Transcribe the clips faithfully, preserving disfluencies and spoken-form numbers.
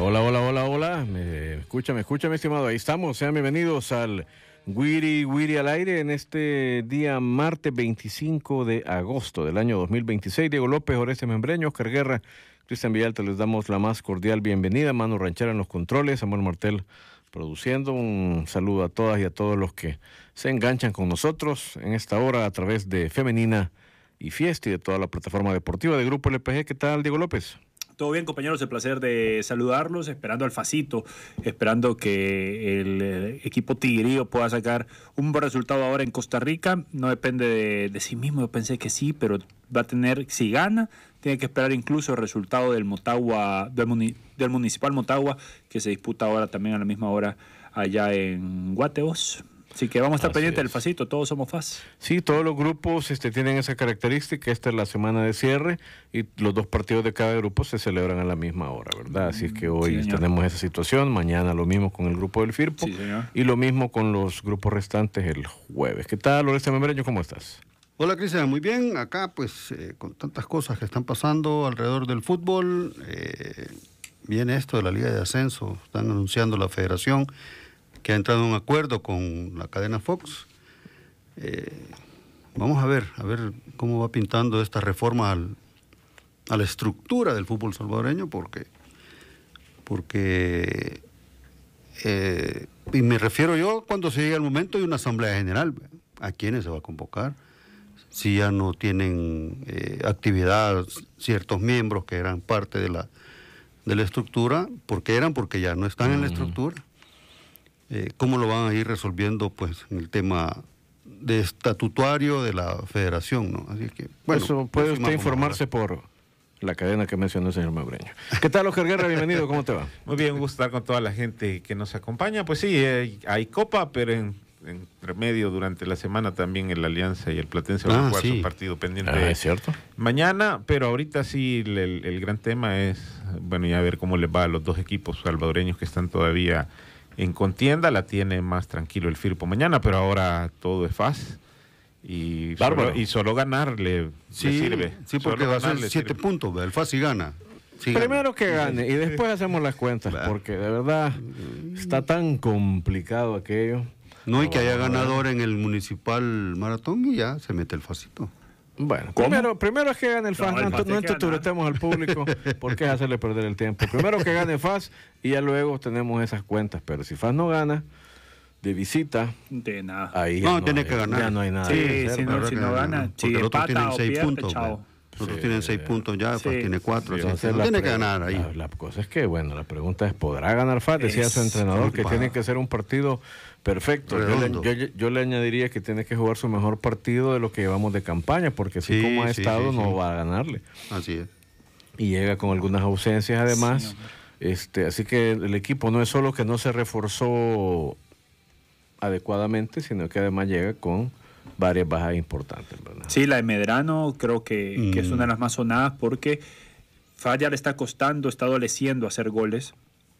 Hola, hola, hola, hola. Me escucha, me escucha, mi estimado. Ahí estamos. Sean bienvenidos al Wiri Wiri al aire en este día martes veinticinco de agosto del año dos mil veintiséis. Diego López, Oreste Membreño, Oscar Guerra, Cristian Villalta, les damos la más cordial bienvenida. Mano Ranchera en los controles, Samuel Martel produciendo. Un saludo a todas y a todos los que se enganchan con nosotros en esta hora a través de Femenina y Fiesta y de toda la plataforma deportiva de Grupo L P G. ¿Qué tal, Diego López? Todo bien, compañeros, el placer de saludarlos, esperando al Facito, esperando que el eh, equipo tigrillo pueda sacar un buen resultado ahora en Costa Rica. No depende de, de sí mismo, yo pensé que sí, pero va a tener, si gana, tiene que esperar incluso el resultado del Motagua, del, muni, del Municipal Motagua, que se disputa ahora también a la misma hora allá en Guateos. Así que vamos a estar pendientes del Facito, todos somos F A S. Sí, todos los grupos este, tienen esa característica. Esta es la semana de cierre y los dos partidos de cada grupo se celebran a la misma hora, ¿verdad? Así es que hoy sí, tenemos esa situación, mañana lo mismo con el grupo del Firpo, sí, y lo mismo con los grupos restantes el jueves. ¿Qué tal, Oreste Membreño? ¿Cómo estás? Hola, Cristian, muy bien. Acá, pues, eh, con tantas cosas que están pasando alrededor del fútbol, eh, viene esto de la Liga de Ascenso, están anunciando la federación que ha entrado en un acuerdo con la cadena Fox. Eh, vamos a ver, a ver cómo va pintando esta reforma al, a la estructura del fútbol salvadoreño, porque, porque eh, y me refiero yo cuando se llegue el momento de una asamblea general, ¿a quiénes se va a convocar? Si ya no tienen eh, actividad ciertos miembros que eran parte de la, de la estructura, porque eran, porque ya no están mm. en la estructura. Eh, ¿Cómo lo van a ir resolviendo pues en el tema de estatutario de la federación, ¿no? Así que, bueno, eso puede usted informarse por la cadena que mencionó el señor Membreño. ¿Qué tal, Oscar Guerra? Bienvenido, ¿cómo te va? Muy bien, un gusto estar con toda la gente que nos acompaña. Pues sí, hay, hay Copa, pero en, en remedio durante la semana también el Alianza y el Platense van ah, a jugar sí. su partido pendiente. Ah, es cierto. Mañana, pero ahorita sí el, el, el gran tema es, bueno, ya ver cómo les va a los dos equipos salvadoreños que están todavía en contienda. La tiene más tranquilo el Firpo mañana, pero ahora todo es F A S y, solo, y solo ganar le, sí, le sirve. Sí, porque solo va a ser siete puntos, el F A S sí gana. Sí Primero gana. que gane y después hacemos las cuentas, porque de verdad está tan complicado aquello. No, y que haya ganador en el Municipal Maratón y ya se mete el Facito. Bueno, primero, primero es que gane el F A S, no, no, no entuturetemos al público porque es hacerle perder el tiempo. Primero que gane F A S y ya luego tenemos esas cuentas, pero si F A S no gana de visita, de nada. Ahí no, no tiene hay, que ganar. Ya no hay nada. Sí, que hacer, si no, si no gana, porque el otro tiene seis pierde, puntos. Chao. Los otros sí, tienen seis puntos ya, sí, F A S tiene cuatro. Sí, o sea, la tiene pre- que ganar ahí. La, la cosa es que, bueno, la pregunta es, ¿podrá ganar F A S? Decía es, su entrenador que tiene que ser un partido perfecto. Yo le, yo, yo le añadiría que tiene que jugar su mejor partido de lo que llevamos de campaña, porque así sí, como ha sí, estado, sí, no sí. va a ganarle. Así es. Y llega con algunas ausencias además. Sí, este, así que el equipo no es solo que no se reforzó adecuadamente, sino que además llega con varias bajas importantes, ¿verdad? Sí, la de Medrano creo que, mm. que es una de las más sonadas porque F A S ya le está costando, está adoleciendo hacer goles.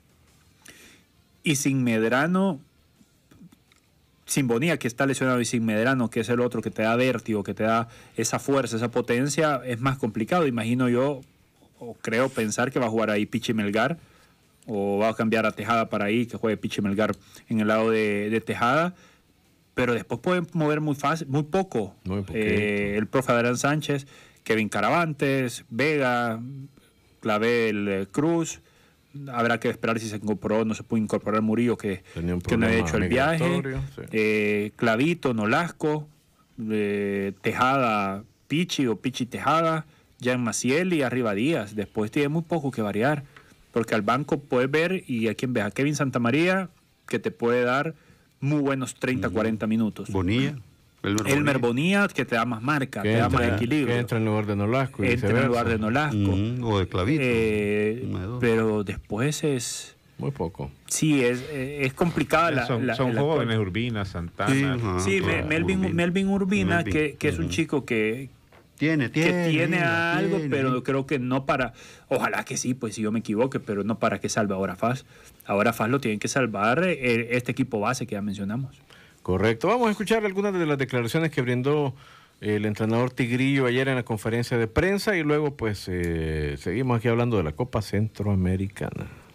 Y sin Medrano, sin Bonilla, que está lesionado, y sin Medrano, que es el otro que te da vértigo, que te da esa fuerza, esa potencia, es más complicado. Imagino yo, o creo pensar que va a jugar ahí Pichi Melgar, o va a cambiar a Tejada para ahí, que juegue Pichi Melgar en el lado de, de Tejada. Pero después pueden mover muy fácil, muy poco. Muy eh, el profe Adrián Sánchez, Kevin Caravantes, Vega, Clavel Cruz. Habrá que esperar si se incorporó, no se puede incorporar Murillo, que, que no ha hecho el viaje. Sí. Eh, Clavito, Nolasco, eh, Tejada, Pichi o Pichi Tejada, Jan Maciel y arriba Díaz. Después tiene muy poco que variar, porque al banco puedes ver, y a quien ves, a Kevin Santamaría, que te puede dar muy buenos treinta, cuarenta minutos. Bonilla. Elmer, Elmer Bonilla, que te da más marca, te entra, da más equilibrio. Que entra en lugar de Nolasco. Y entra en lugar de Nolasco. Mm, o de Clavito. Eh, pero después es... Muy poco. Sí, es, es complicada la... Son, la, son la jóvenes, cual. Urbina, Santana. Sí, uh-huh, sí claro, Melvin, Urbina. Melvin Urbina, Melvin. que, que uh-huh. es un chico que... Tiene, tiene. Que tiene algo, tiene. pero creo que no para... Ojalá que sí, pues si yo me equivoque, pero no para que salve ahora F A S. Ahora F A S lo tienen que salvar eh, este equipo base que ya mencionamos. Correcto. Vamos a escuchar algunas de las declaraciones que brindó el entrenador Tigrillo ayer en la conferencia de prensa y luego pues eh, seguimos aquí hablando de la Copa Centroamericana.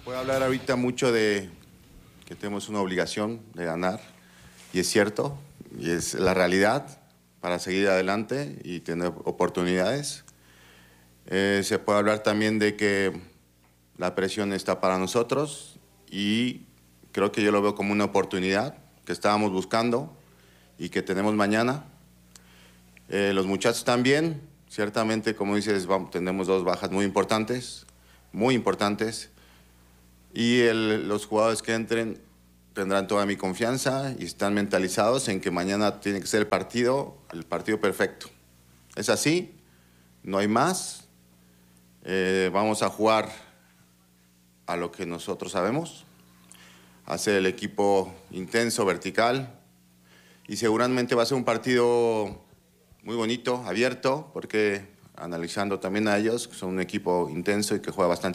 Puedo hablar ahorita mucho de que tenemos una obligación de ganar, y es cierto, y es la realidad para seguir adelante y tener oportunidades. Eh, se puede hablar también de que la presión está para nosotros y creo que yo lo veo como una oportunidad que estábamos buscando y que tenemos mañana. Eh, los muchachos también, ciertamente, como dices, vamos, tenemos dos bajas muy importantes, muy importantes, y el, los jugadores que entren tendrán toda mi confianza y están mentalizados en que mañana tiene que ser el partido, el partido perfecto. Es así, no hay más. Eh, vamos a jugar a lo que nosotros sabemos, hacer el equipo intenso, vertical, y seguramente va a ser un partido muy bonito, abierto, porque analizando también a ellos, son un equipo intenso y que juega bastante